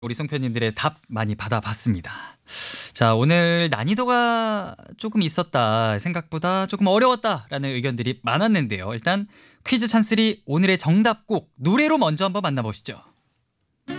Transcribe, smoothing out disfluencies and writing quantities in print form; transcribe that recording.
우리 송편님들의 답 많이 받아봤습니다. 자, 오늘 난이도가 조금 있었다, 생각보다 조금 어려웠다라는 의견들이 많았는데요. 일단 퀴즈 찬스리 오늘의 정답곡 노래로 먼저 한번 만나보시죠.